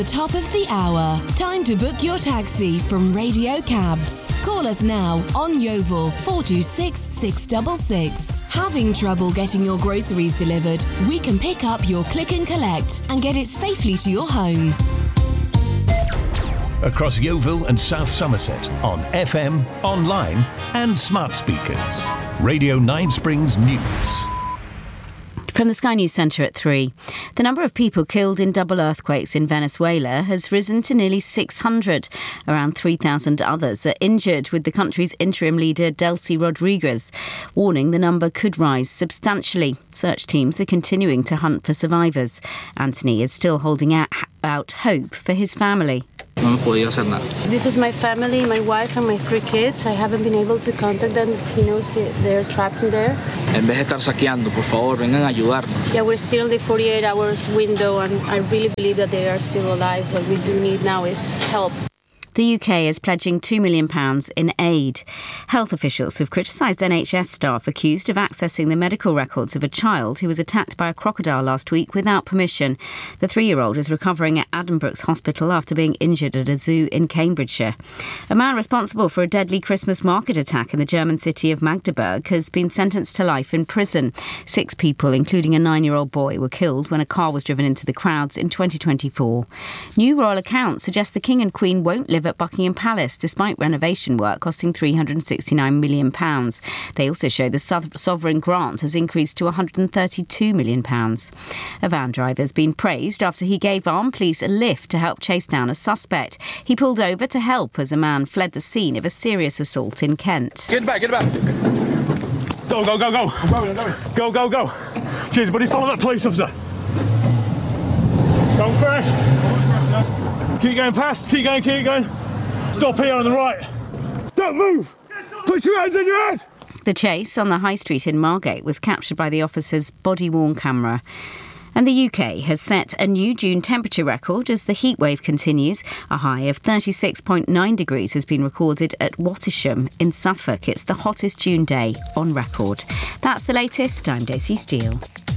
The top of the hour. Time to book your taxi from Radio Cabs. Call us now on Yeovil 426 666. Having trouble getting your groceries delivered? We can pick up your click and collect and get it safely to your home. Across Yeovil and South Somerset on FM, online and smart speakers. Radio 9 Springs News. From the Sky News Centre at 3. The number of people killed in double earthquakes in Venezuela has risen to nearly 600. Around 3,000 others are injured, with the country's interim leader Delcy Rodriguez warning the number could rise substantially. Search teams are continuing to hunt for survivors. Anthony is still holding out hope for his family. This is my family, my wife and my 3 kids. I haven't been able to contact them. He knows they're trapped in there. En vez de estar saqueando, por favor, vengan a ayudarnos. Yeah, we're still in the 48 hours window and I really believe that they are still alive. What we do need now is help. The UK is pledging £2 million in aid. Health officials have criticised NHS staff accused of accessing the medical records of a child who was attacked by a crocodile last week without permission. The 3-year-old is recovering at Addenbrooke's Hospital after being injured at a zoo in Cambridgeshire. A man responsible for a deadly Christmas market attack in the German city of Magdeburg has been sentenced to life in prison. 6 people, including a 9-year-old boy, were killed when a car was driven into the crowds in 2024. New royal accounts suggest the King and Queen won't live at Buckingham Palace, despite renovation work costing £369 million. They also show the sovereign grant has increased to £132 million. A van driver has been praised after he gave armed police a lift to help chase down a suspect. He pulled over to help as a man fled the scene of a serious assault in Kent. Get back. Go. I'm going. Go. Cheers, buddy. Follow that police officer. Don't crash. Keep going past. Keep going. Stop here on the right. Don't move. Put your hands on your head. The chase on the High Street in Margate was captured by the officer's body-worn camera. And the UK has set a new June temperature record as the heatwave continues. A high of 36.9 degrees has been recorded at Wattisham in Suffolk. It's the hottest June day on record. That's the latest. I'm Daisy Steele.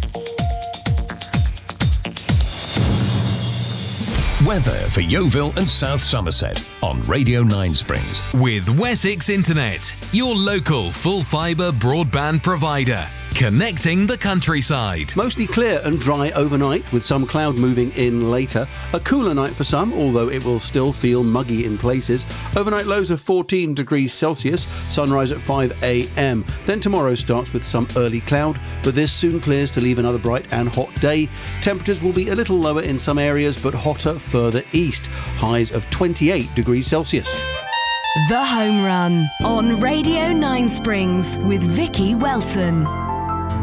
Weather for Yeovil and South Somerset on Radio 9 Springs. With Wessex Internet, your local full-fibre broadband provider. Connecting the countryside. Mostly clear and dry overnight, with some cloud moving in later. A cooler night for some, although it will still feel muggy in places. Overnight lows of 14 degrees Celsius, sunrise at 5 a.m. Then tomorrow starts with some early cloud, but this soon clears to leave another bright and hot day. Temperatures will be a little lower in some areas, but hotter further east. Highs of 28 degrees Celsius. The Home Run on Radio 9 Springs with Vicky Welton.